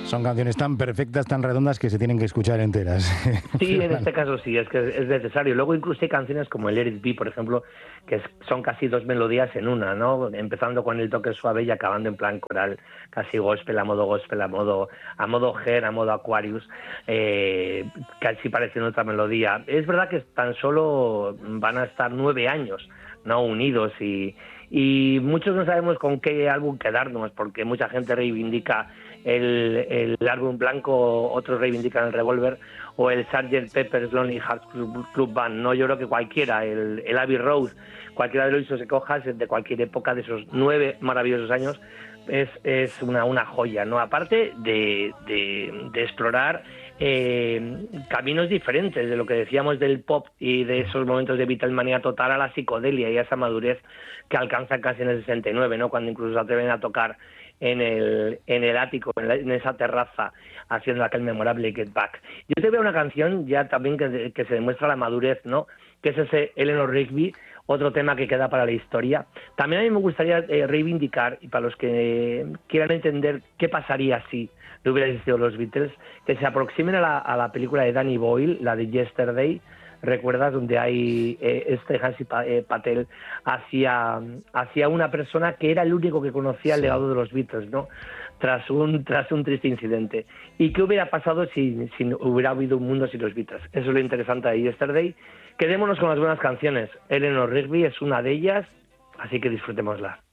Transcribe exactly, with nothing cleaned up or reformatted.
Son canciones tan perfectas, tan redondas que se tienen que escuchar enteras. Sí, en este caso sí, es que es necesario. Luego incluso hay canciones como el Let It Be, por ejemplo, que es, son casi dos melodías en una, ¿no? Empezando con el toque suave y acabando en plan coral, casi gospel, a modo gospel, a modo a modo Her, a modo Aquarius, eh, casi pareciendo otra melodía. Es verdad que tan solo van a estar nueve años, ¿no? Unidos y, y muchos no sabemos con qué álbum quedarnos, porque mucha gente reivindica el, el álbum blanco, otros reivindican el Revolver o el sergeant Pepper's Lonely Hearts Club, Club Band, ¿no? Yo creo que cualquiera, el, el Abbey Road, cualquiera de los discos que cojas de cualquier época de esos nueve maravillosos años es, es una, una joya, ¿no? Aparte de, de, de explorar eh, caminos diferentes de lo que decíamos del pop y de esos momentos de Beatlemania total a la psicodelia y a esa madurez que alcanza casi en el sesenta y nueve, ¿no? Cuando incluso se atreven a tocar en el, en el ático, en, la, en esa terraza, haciendo aquel memorable Get Back. Yo te veo una canción ya también que, que se demuestra la madurez, ¿no? Que es ese Eleanor Rigby, otro tema que queda para la historia. También a mí me gustaría eh, reivindicar, y para los que eh, quieran entender qué pasaría si no hubiera existido los Beatles, que se aproximen a la, a la película de Danny Boyle, la de Yesterday, ¿recuerdas? Donde hay eh, este Hansi Patel hacia, hacia una persona que era el único que conocía el legado de los Beatles, ¿no? Tras un, tras un triste incidente. ¿Y qué hubiera pasado si, si hubiera habido un mundo sin los Beatles? Eso es lo interesante de Yesterday. Quedémonos con las buenas canciones. Eleanor Rigby es una de ellas, así que disfrutémosla.